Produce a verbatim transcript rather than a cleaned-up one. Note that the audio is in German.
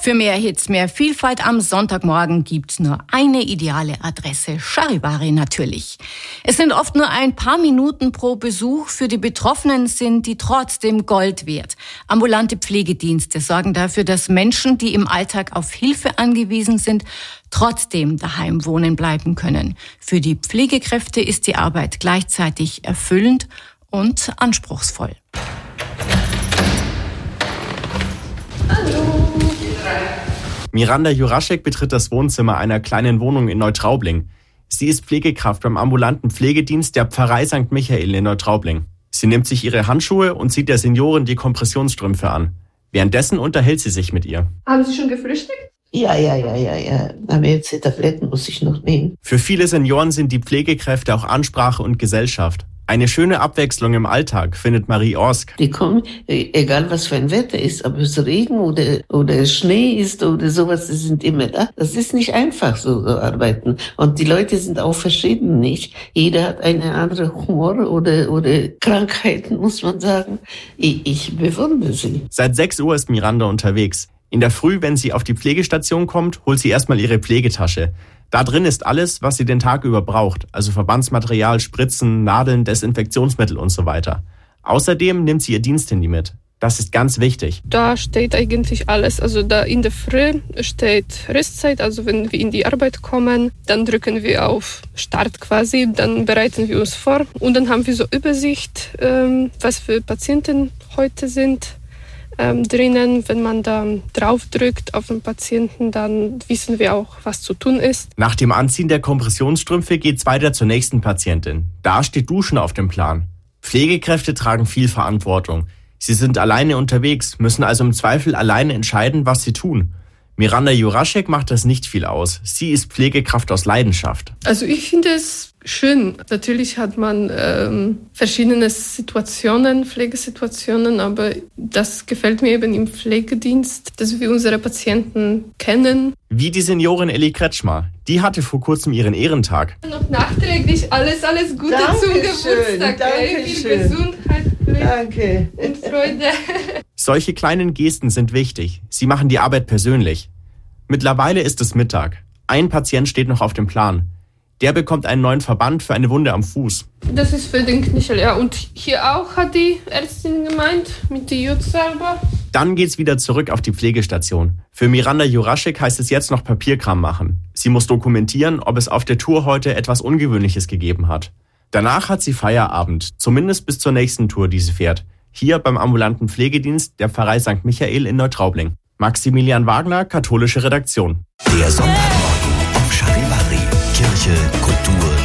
Für mehr Hits, mehr Vielfalt am Sonntagmorgen gibt's nur eine ideale Adresse, Charivari natürlich. Es sind oft nur ein paar Minuten pro Besuch. Für die Betroffenen sind die trotzdem Gold wert. Ambulante Pflegedienste sorgen dafür, dass Menschen, die im Alltag auf Hilfe angewiesen sind, trotzdem daheim wohnen bleiben können. Für die Pflegekräfte ist die Arbeit gleichzeitig erfüllend und anspruchsvoll. Miranda Juraschek betritt das Wohnzimmer einer kleinen Wohnung in Neutraubling. Sie ist Pflegekraft beim ambulanten Pflegedienst der Pfarrei Sankt Michael in Neutraubling. Sie nimmt sich ihre Handschuhe und zieht der Seniorin die Kompressionsstrümpfe an. Währenddessen unterhält sie sich mit ihr. Haben Sie schon gefrühstückt? Ja, ja, ja, ja, ja. Aber jetzt die Tabletten muss ich noch nehmen. Für viele Senioren sind die Pflegekräfte auch Ansprache und Gesellschaft. Eine schöne Abwechslung im Alltag, findet Marie Orsk. Die kommen, egal was für ein Wetter ist, ob es Regen oder, oder Schnee ist oder sowas, die sind immer da. Das ist nicht einfach, so zu arbeiten. Und die Leute sind auch verschieden, nicht? Jeder hat eine andere Humor oder, oder Krankheiten, muss man sagen. Ich, ich bewundere sie. Seit sechs Uhr ist Miranda unterwegs. In der Früh, wenn sie auf die Pflegestation kommt, holt sie erstmal ihre Pflegetasche. Da drin ist alles, was sie den Tag über braucht, also Verbandsmaterial, Spritzen, Nadeln, Desinfektionsmittel und so weiter. Außerdem nimmt sie ihr Diensthandy mit. Das ist ganz wichtig. Da steht eigentlich alles. Also da in der Früh steht Restzeit, also wenn wir in die Arbeit kommen, dann drücken wir auf Start quasi, dann bereiten wir uns vor und dann haben wir so Übersicht, was für Patienten heute sind. Ähm, drinnen, wenn man da drauf drückt auf den Patienten, dann wissen wir auch, was zu tun ist. Nach dem Anziehen der Kompressionsstrümpfe geht's weiter zur nächsten Patientin. Da steht Duschen auf dem Plan. Pflegekräfte tragen viel Verantwortung. Sie sind alleine unterwegs, müssen also im Zweifel alleine entscheiden, was sie tun. Miranda Juraschek macht das nicht viel aus. Sie ist Pflegekraft aus Leidenschaft. Also ich finde es schön. Natürlich hat man ähm, verschiedene Situationen, Pflegesituationen, aber das gefällt mir eben im Pflegedienst, dass wir unsere Patienten kennen. Wie die Seniorin Elli Kretschmer. Die hatte vor kurzem ihren Ehrentag. Noch nachträglich alles, alles Gute Danke zum schön, Geburtstag. danke Viel schön. Gesundheit, Glück Danke. und Freude. Solche kleinen Gesten sind wichtig. Sie machen die Arbeit persönlich. Mittlerweile ist es Mittag. Ein Patient steht noch auf dem Plan. Der bekommt einen neuen Verband für eine Wunde am Fuß. Das ist für den Knöchel, ja. Und hier auch hat die Ärztin gemeint, mit der Jodsalbe. Dann geht's wieder zurück auf die Pflegestation. Für Miranda Juraschek heißt es jetzt noch Papierkram machen. Sie muss dokumentieren, ob es auf der Tour heute etwas Ungewöhnliches gegeben hat. Danach hat sie Feierabend, zumindest bis zur nächsten Tour, die sie fährt. Hier beim ambulanten Pflegedienst der Pfarrei Sankt Michael in Neutraubling. Maximilian Wagner, katholische Redaktion. Der Sonntagmorgen auf Charivari, Kirche